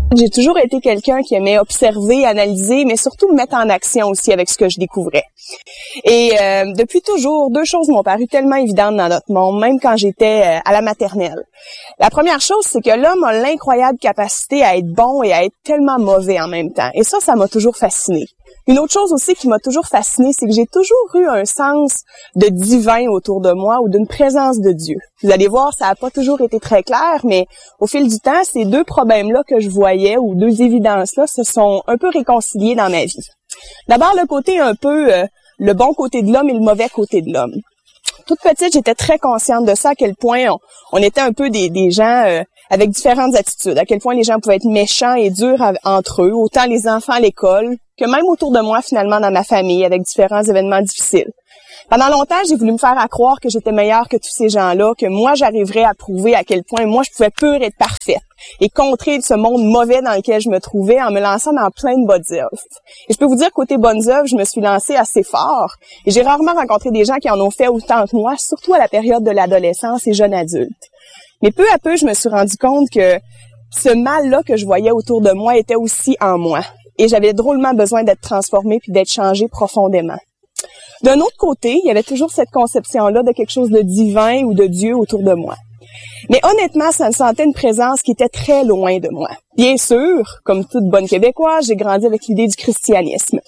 J'ai toujours été quelqu'un qui aimait observer, analyser, mais surtout me mettre en action aussi avec ce que je découvrais. Et depuis toujours, deux choses m'ont paru tellement évidentes dans notre monde, même quand j'étais à la maternelle. La première chose, c'est que l'homme a l'incroyable capacité à être bon et à être tellement mauvais en même temps. Et ça m'a toujours fascinée. Une autre chose aussi qui m'a toujours fascinée, c'est que j'ai toujours eu un sens de divin autour de moi ou d'une présence de Dieu. Vous allez voir, ça n'a pas toujours été très clair, mais au fil du temps, ces deux problèmes-là que je voyais ou deux évidences-là se sont un peu réconciliés dans ma vie. D'abord, le côté un peu, le bon côté de l'homme et le mauvais côté de l'homme. Toute petite, j'étais très consciente de ça, à quel point on était un peu des gens avec différentes attitudes, à quel point les gens pouvaient être méchants et durs entre eux, autant les enfants à l'école que même autour de moi, finalement, dans ma famille, avec différents événements difficiles. Pendant longtemps, j'ai voulu me faire croire que j'étais meilleure que tous ces gens-là, que moi, j'arriverais à prouver à quel point moi, je pouvais pure être parfaite et contrer de ce monde mauvais dans lequel je me trouvais en me lançant dans plein de bonnes œuvres. Et je peux vous dire, côté bonnes œuvres, je me suis lancée assez fort et j'ai rarement rencontré des gens qui en ont fait autant que moi, surtout à la période de l'adolescence et jeune adulte. Mais peu à peu, je me suis rendu compte que ce mal-là que je voyais autour de moi était aussi en moi. Et j'avais drôlement besoin d'être transformée puis d'être changée profondément. D'un autre côté, il y avait toujours cette conception-là de quelque chose de divin ou de Dieu autour de moi. Mais honnêtement, ça me sentait une présence qui était très loin de moi. Bien sûr, comme toute bonne Québécoise, j'ai grandi avec l'idée du christianisme.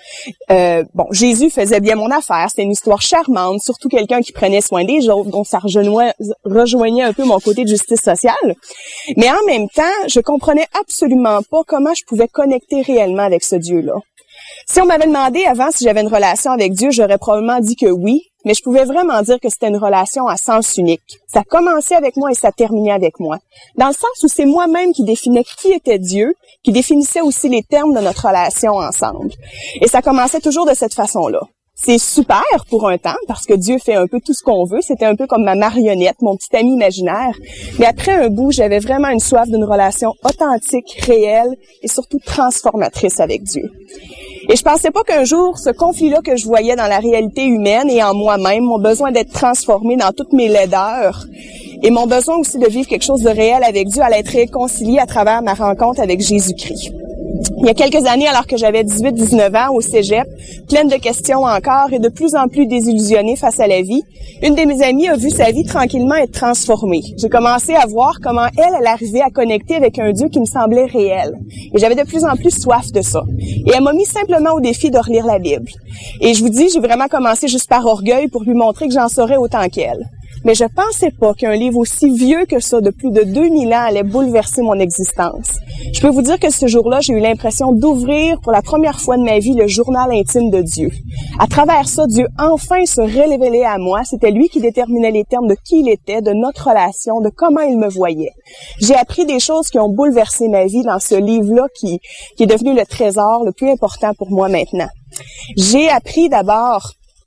Jésus faisait bien mon affaire, c'était une histoire charmante, surtout quelqu'un qui prenait soin des autres, donc ça rejoignait un peu mon côté de justice sociale. Mais en même temps, je comprenais absolument pas comment je pouvais connecter réellement avec ce Dieu-là. Si on m'avait demandé avant si j'avais une relation avec Dieu, j'aurais probablement dit que oui, mais je pouvais vraiment dire que c'était une relation à sens unique. Ça commençait avec moi et ça terminait avec moi. Dans le sens où c'est moi-même qui définais qui était Dieu, qui définissait aussi les termes de notre relation ensemble. Et ça commençait toujours de cette façon-là. C'est super pour un temps, parce que Dieu fait un peu tout ce qu'on veut. C'était un peu comme ma marionnette, mon petit ami imaginaire. Mais après un bout, j'avais vraiment une soif d'une relation authentique, réelle et surtout transformatrice avec Dieu. Et je pensais pas qu'un jour, ce conflit-là que je voyais dans la réalité humaine et en moi-même, mon besoin d'être transformé dans toutes mes laideurs et mon besoin aussi de vivre quelque chose de réel avec Dieu allait être réconcilié à travers ma rencontre avec Jésus-Christ. Il y a quelques années, alors que j'avais 18-19 ans au cégep, pleine de questions encore et de plus en plus désillusionnée face à la vie, une de mes amies a vu sa vie tranquillement être transformée. J'ai commencé à voir comment elle arrivait à connecter avec un Dieu qui me semblait réel. Et j'avais de plus en plus soif de ça. Et elle m'a mis simplement au défi de relire la Bible. Et je vous dis, j'ai vraiment commencé juste par orgueil pour lui montrer que j'en saurais autant qu'elle. Mais je pensais pas qu'un livre aussi vieux que ça, de plus de 2000 ans, allait bouleverser mon existence. Je peux vous dire que ce jour-là, j'ai eu l'impression d'ouvrir pour la première fois de ma vie le journal intime de Dieu. À travers ça, Dieu enfin se révélait à moi. C'était lui qui déterminait les termes de qui il était, de notre relation, de comment il me voyait. J'ai appris des choses qui ont bouleversé ma vie dans ce livre-là qui est devenu le trésor le plus important pour moi maintenant. J'ai appris d'abord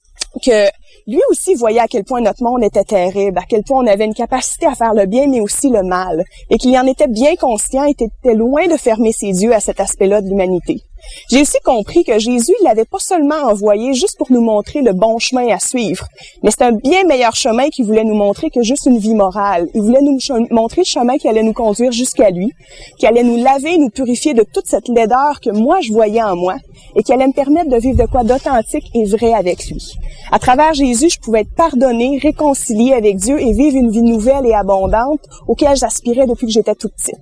que lui aussi voyait à quel point notre monde était terrible, à quel point on avait une capacité à faire le bien, mais aussi le mal, et qu'il en était bien conscient et était loin de fermer ses yeux à cet aspect-là de l'humanité. J'ai aussi compris que Jésus, il l'avait pas seulement envoyé juste pour nous montrer le bon chemin à suivre, mais c'est un bien meilleur chemin qu'il voulait nous montrer que juste une vie morale. Il voulait nous montrer le chemin qui allait nous conduire jusqu'à lui, qui allait nous laver, nous purifier de toute cette laideur que moi je voyais en moi, et qui allait me permettre de vivre de quoi d'authentique et vrai avec lui. À travers Jésus, je pouvais être pardonnée, réconciliée avec Dieu et vivre une vie nouvelle et abondante auquel j'aspirais depuis que j'étais toute petite.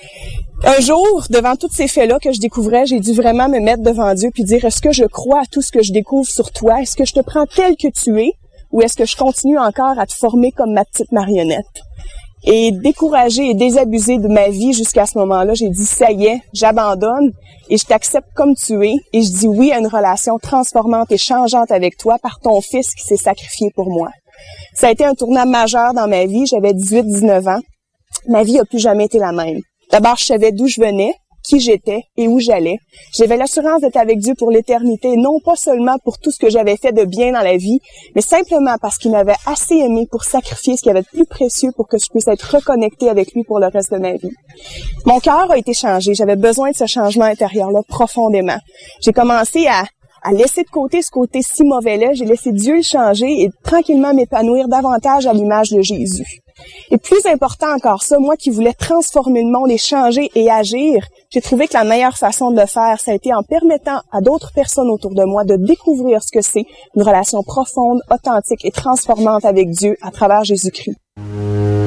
Un jour, devant tous ces faits-là que je découvrais, j'ai dû vraiment me mettre devant Dieu puis dire, est-ce que je crois à tout ce que je découvre sur toi? Est-ce que je te prends tel que tu es? Ou est-ce que je continue encore à te former comme ma petite marionnette? Et découragée et désabusée de ma vie jusqu'à ce moment-là, j'ai dit, ça y est, j'abandonne et je t'accepte comme tu es et je dis oui à une relation transformante et changeante avec toi par ton fils qui s'est sacrifié pour moi. Ça a été un tournant majeur dans ma vie, j'avais 18-19 ans. Ma vie n'a plus jamais été la même. D'abord, je savais d'où je venais, qui j'étais et où j'allais. J'avais l'assurance d'être avec Dieu pour l'éternité, non pas seulement pour tout ce que j'avais fait de bien dans la vie, mais simplement parce qu'il m'avait assez aimé pour sacrifier ce qu'il y avait de plus précieux pour que je puisse être reconnectée avec lui pour le reste de ma vie. Mon cœur a été changé. J'avais besoin de ce changement intérieur-là profondément. J'ai commencé à laisser de côté ce côté si mauvais-là. J'ai laissé Dieu le changer et tranquillement m'épanouir davantage à l'image de Jésus. Et plus important encore ça, moi qui voulais transformer le monde et changer et agir, j'ai trouvé que la meilleure façon de le faire, ça a été en permettant à d'autres personnes autour de moi de découvrir ce que c'est une relation profonde, authentique et transformante avec Dieu à travers Jésus-Christ.